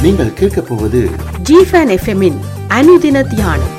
நீங்கள் கேட்கப் போவது ஜிஃபன் எஃப்எம்மின் அனுதின தியானம்.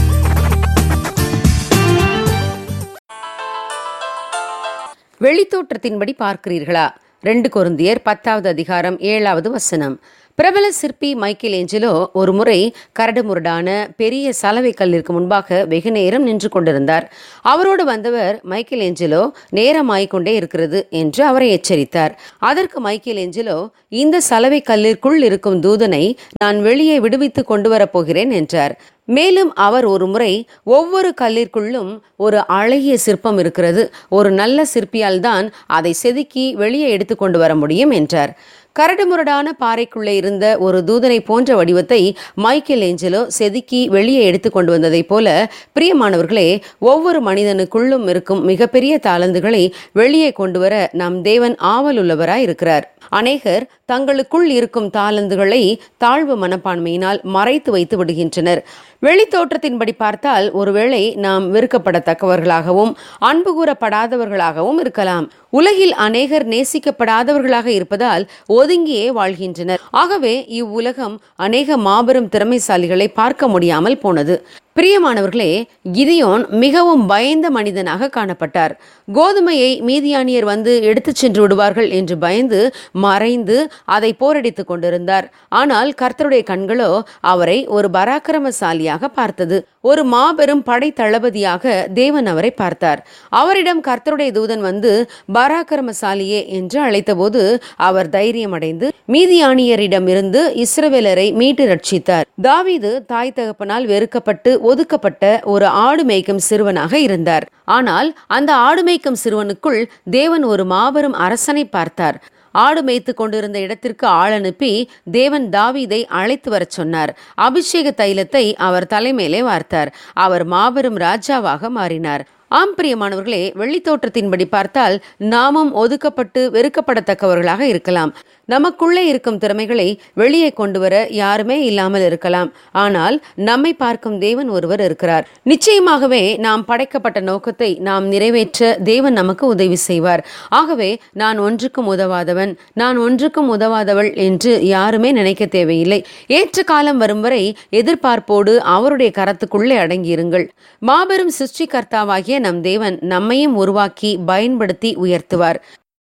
வெளித்தோற்றத்தின்படி பார்க்கிறீர்களா? 2 கொரிந்தியர் 10வது அதிகாரம் 7வது வசனம். பிரபல சிற்பி மைக்கேல் ஏஞ்சலோ ஒரு முறை கரடுமுரடான பெரிய சலவை கல்லிற்கு முன்பாக வெகு நேரம் நின்று கொண்டிருந்தார். அவரோடு வந்தவர், மைக்கேல் ஏஞ்சலோ நேரமாய்கொண்டே இருக்கிறது என்று அவரை எச்சரித்தார். அதற்கு மைக்கேல் ஏஞ்சலோ, இந்த சலவை கல்லிற்குள் இருக்கும் தூதனை நான் வெளியே விடுவித்து கொண்டு வரப்போகிறேன் என்றார். மேலும் அவர் ஒரு முறை, ஒவ்வொரு கல்லிற்குள்ளும் ஒரு அழகிய சிற்பம் இருக்கிறது, ஒரு நல்ல சிற்பியால் தான் அதை செதுக்கி வெளியே எடுத்து கொண்டு வர முடியும் என்றார். கரடுமுரடான பாறைக்குள்ளே இருந்த ஒரு தூதனை போன்ற வடிவத்தை மைக்கேல் ஏஞ்சலோ செதுக்கி வெளியே எடுத்து கொண்டு வந்ததைப் போல, பிரியமானவர்களே, ஒவ்வொரு மனிதனுக்குள்ளும் இருக்கும் மிகப்பெரிய தாளந்துகளை வெளியே கொண்டு வர நம் தேவன் ஆவலுள்ளவராய் இருக்கிறார். அநேகர் தங்களுக்குள் இருக்கும் தாளந்துகளை தாழ்வு மனப்பான்மையினால் மறைத்து வைத்து விடுகின்றனர். வெளித்தோற்றத்தின்படி பார்த்தால் ஒருவேளை நாம் வெறுக்கப்படத்தக்கவர்களாகவும் அன்பு கூறப்படாதவர்களாகவும் இருக்கலாம். உலகில் அநேகர் நேசிக்கப்படாதவர்களாக இருப்பதால் ஒதுங்கியே வாழ்கின்றனர். ஆகவே இவ்வுலகம் அநேக மாபெரும் திறமைசாலிகளை பார்க்க முடியாமல் போனது. பிரியமானவர்களே, கிதியோன் மிகவும் பயந்த மனிதனாக காணப்பட்டார். கோதுமையை மீதியானியர் வந்து எடுத்துச் சென்று விடுவார்கள் என்று பயந்து மறைந்து அதை போரடித்துக் கொண்டிருந்தார். ஆனால் கர்த்தருடைய கண்களோ அவரை ஒரு பராக்கிரமசாலியாக பார்த்தது. ஒரு மாபெரும் படை தளபதியாக தேவன் அவரை பார்த்தார். அவரிடம் கர்த்தருடைய தூதன் வந்து பராக்கிரமசாலியே என்று அழைத்தபோது அவர் தைரியமடைந்து மீதியானியரிடமிருந்து இஸ்ரவேலரை மீட்டு ரட்சித்தார். தாவீது தாய் தகப்பனால் வெறுக்கப்பட்டு ஒதுக்கப்பட்ட ஒரு ஆடு மேய்க்கும் சிறுவனாக இருந்தார். ஆனால் அந்த ஆடு மேய்க்கும் சிறுவனுக்குள் தேவன் ஒரு மாபெரும் அரசனை பார்த்தார். ஆடு மேய்த்து கொண்டிருந்த இடத்திற்கு ஆள் அனுப்பி தேவன் தாவீதை அழைத்து வரச் சொன்னார். அபிஷேக தைலத்தை அவர் தலைமையிலே வார்த்தார். அவர் மாபெரும் ராஜாவாக மாறினார். ஆம் பிரியமானவர்களே, வெளித்தோற்றத்தின்படி பார்த்தால் நாமும் ஒதுக்கப்பட்டு வெறுக்கப்படத்தக்கவர்களாக இருக்கலாம். நமக்குள்ளே இருக்கும் திறமைகளை வெளியே கொண்டு வர யாருமே இல்லாமல் இருக்கலாம். ஆனால் நம்மை பார்க்கும் தேவன் ஒருவர் இருக்கிறார். நிச்சயமாகவே நாம் படைக்கப்பட்ட நோக்கத்தை நாம் நிறைவேற்ற தேவன் நமக்கு உதவி செய்வார். ஆகவே நான் ஒன்றுக்கும் உதவாதவன், நான் ஒன்றுக்கும் உதவாதவள் என்று யாருமே நினைக்க தேவையில்லை. ஏற்ற காலம் வரும் வரை எதிர்பார்ப்போடு அவருடைய கரத்துக்குள்ளே அடங்கியிருங்கள். மாபெரும் சிருஷ்டிகர்த்தாவாகிய நம் தேவன் நம்மையும் உருவாக்கி பயன்படுத்தி உயர்த்துவார்.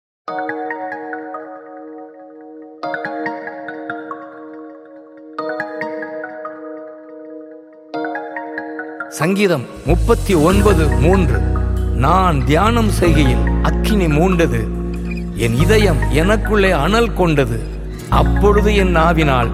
சங்கீதம் 39:3. நான் தியானம் செய்கையில் அக்கினி மூண்டது, என் இதயம் எனக்குள்ளே அனல் கொண்டது. அப்பொழுது என் நாவினால்